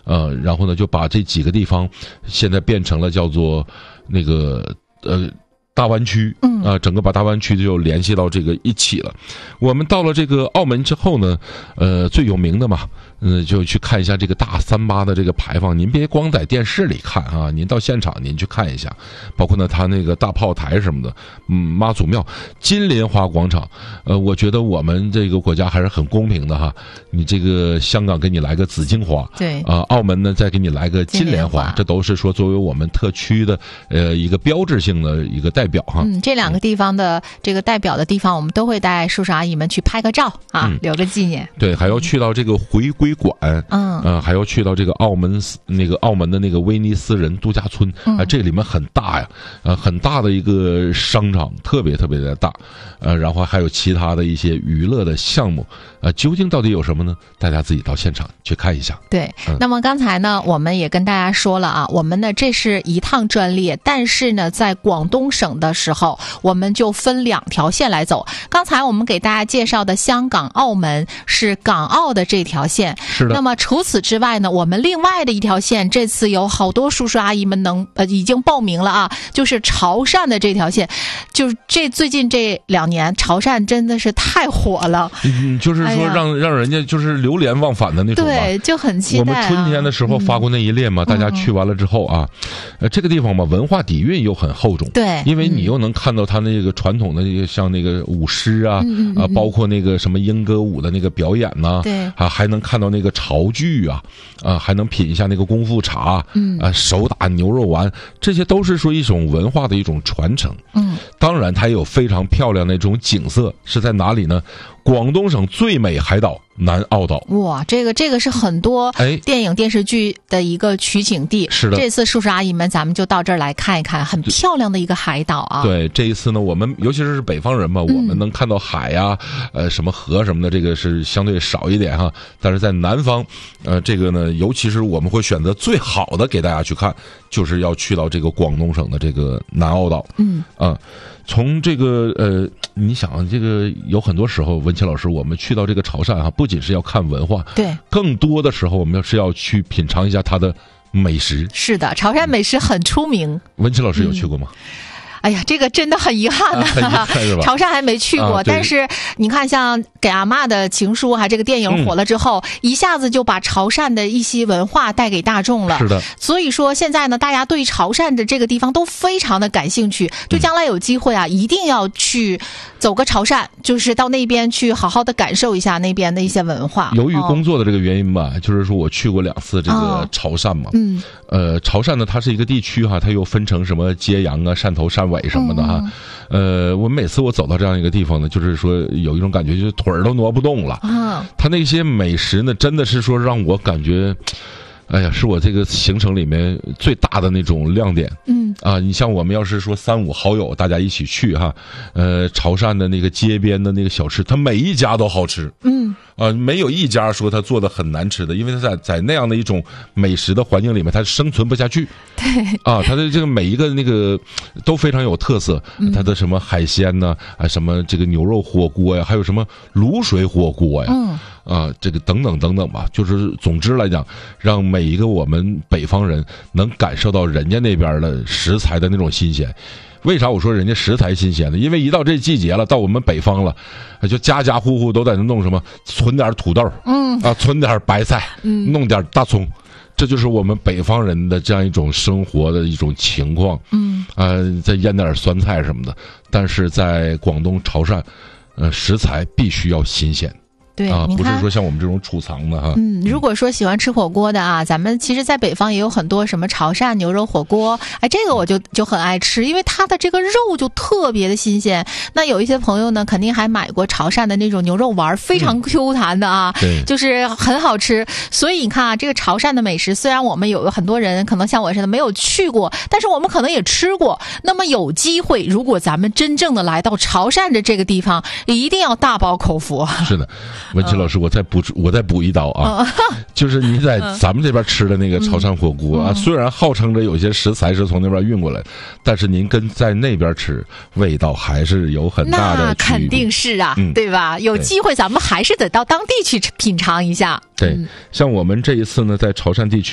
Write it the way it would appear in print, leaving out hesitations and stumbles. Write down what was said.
然后呢就把这几个地方现在变成了叫做那个大湾区，整个把大湾区就联系到这个一起了。我们到了这个澳门之后呢，最有名的嘛，就去看一下这个大38的这个牌坊。您别光在电视里看啊，您到现场您去看一下，包括呢它那个大炮台什么的，妈祖庙、金莲花广场。我觉得我们这个国家还是很公平的哈。你这个香港给你来个紫荆花， 对澳门呢再给你来个金莲花，这都是说作为我们特区的一个标志性的一个代表哈。 这两个地方的这个代表的地方，我们都会带叔叔阿姨们去拍个照啊，留个纪念。 对，还要去到这个回归馆，还要去到这个澳门的那个威尼斯人度假村，这里面很大呀，很大的一个商场，特别特别的大，然后还有其他的一些娱乐的项目，究竟到底有什么呢？大家自己到现场去看一下。 对，那么刚才呢，我们也跟大家说了啊，我们呢这是一趟专列，但是呢，在广东省的时候，我们就分2条线来走。刚才我们给大家介绍的香港、澳门是港澳的这条线， 是的。 那么除此之外呢，我们另外的一条线，这次有好多叔叔阿姨们已经报名了啊，就是潮汕的这条线。就是最近这2年，潮汕真的是太火了， 就是说让人家就是流连忘返的那种。 对，就很期待。 我们春天的时候发过那一列嘛，大家去完了之后啊，这个地方嘛，文化底蕴又很厚重。 对， 因为你又能看到他那个传统的那个像那个舞狮啊，包括那个什么莺歌舞的那个表演呐， 对， 还能看到那个潮剧啊，还能品一下那个功夫茶，手打牛肉丸，这些都是说一种文化的一种传承。当然它也有非常漂亮的一种景色，是在哪里呢？广东省最美海岛南澳岛。 哇，这个是很多电影电视剧的一个取景地。 是的， 这次叔叔阿姨们咱们就到这儿来看一看，很漂亮的一个海岛啊。 对，这一次呢，我们尤其是北方人嘛，我们能看到海呀，什么河什么的，这个是相对少一点哈。但是在南方，这个呢，尤其是我们会选择最好的给大家去看，就是要去到这个广东省的这个南澳岛。从这个你想这个有很多时候，文琪老师，我们去到这个潮汕哈，不仅是要看文化，对，更多的时候我们是要去品尝一下它的美食。是的，潮汕美食很出名。文琪老师有去过吗？ 哎呀，这个真的很遗憾啊！潮汕还没去过，但是你看，像《给阿嬷的情书》这个电影火了之后，一下子就把潮汕的一些文化带给大众了。是的，所以说现在呢，大家对潮汕的这个地方都非常的感兴趣。就将来有机会啊，一定要去走个潮汕，就是到那边去好好的感受一下那边的一些文化。由于工作的这个原因吧，就是说我去过2次这个潮汕嘛。潮汕呢，它是一个地区哈，它又分成什么揭阳啊、汕头、汕尾什么的哈。我每次我走到这样一个地方呢，就是说有一种感觉，就是腿儿都挪不动了。它那些美食呢，真的是说让我感觉，哎呀，是我这个行程里面最大的那种亮点。你像我们要是说3、5好友大家一起去哈，潮汕的那个街边的那个小吃，它每一家都好吃。没有一家说它做的很难吃的，因为它在那样的一种美食的环境里面，它生存不下去。对它的这个每一个那个都非常有特色，它的什么海鲜呢，什么这个牛肉火锅呀，还有什么卤水火锅呀，这个等等等等吧。就是总之来讲，让每一个我们北方人能感受到人家那边的食材的那种新鲜。为啥我说人家食材新鲜呢？因为一到这季节了，到我们北方了，就家家户户都在那弄什么，存点土豆，存点白菜，弄点大葱，这就是我们北方人的这样一种生活的一种情况。再腌点酸菜什么的。但是在广东潮汕，食材必须要新鲜。对，不是说像我们这种储藏的哈。如果说喜欢吃火锅的啊，咱们其实在北方也有很多什么潮汕牛肉火锅，这个我就很爱吃，因为它的这个肉就特别的新鲜。那有一些朋友呢，肯定还买过潮汕的那种牛肉丸，非常 Q 弹的啊，就是很好吃。所以你看啊，这个潮汕的美食，虽然我们有很多人可能像我似的没有去过，但是我们可能也吃过。那么有机会，如果咱们真正的来到潮汕的这个地方，一定要大饱口福。是的。文琪老师，我再补一刀啊，就是你在咱们这边吃的那个潮汕火锅啊，虽然号称着有些食材是从那边运过来，但是您跟在那边吃味道还是有很大的区别。那肯定是啊，对吧？有机会咱们还是得到当地去品尝一下。对，像我们这一次呢，在潮汕地区